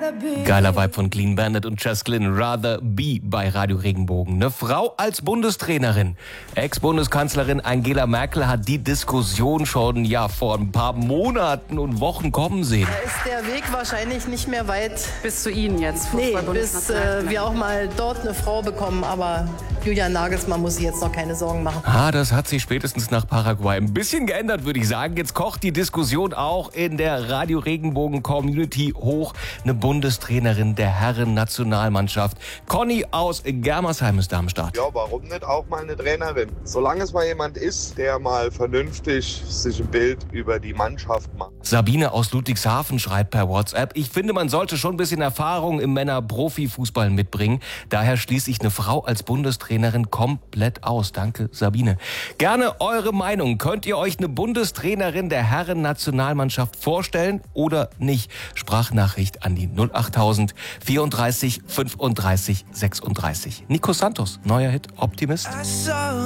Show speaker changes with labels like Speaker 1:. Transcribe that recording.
Speaker 1: Geiler Vibe von Clean Bandit und Jasklyn, Rather Be bei Radio Regenbogen. Eine Frau als Bundestrainerin. Ex-Bundeskanzlerin Angela Merkel hat die Diskussion schon vor ein paar Monaten und Wochen kommen sehen.
Speaker 2: Da ist der Weg wahrscheinlich nicht mehr weit.
Speaker 3: Bis zu Ihnen jetzt.
Speaker 2: Bis wir auch mal dort eine Frau bekommen. Aber Julian Nagelsmann muss sich jetzt noch keine Sorgen machen.
Speaker 1: Das hat sich spätestens nach Paraguay ein bisschen geändert, würde ich sagen. Jetzt kocht die Diskussion auch in der Radio Regenbogen Community hoch. Eine Bundestrainerin der Herren-Nationalmannschaft. Conny aus Germersheim ist da am Start.
Speaker 4: Ja, warum nicht auch mal eine Trainerin? Solange es mal jemand ist, der mal vernünftig sich ein Bild über die Mannschaft macht.
Speaker 1: Sabine aus Ludwigshafen schreibt per WhatsApp: Ich finde, man sollte schon ein bisschen Erfahrung im Männer-Profi-Fußball mitbringen. Daher schließe ich eine Frau als Bundestrainerin komplett aus. Danke, Sabine. Gerne eure Meinung. Könnt ihr euch eine Bundestrainerin der Herren-Nationalmannschaft vorstellen oder nicht? Sprachnachricht an die 08000 34 35 36. Nico Santos, neuer Hit Optimist.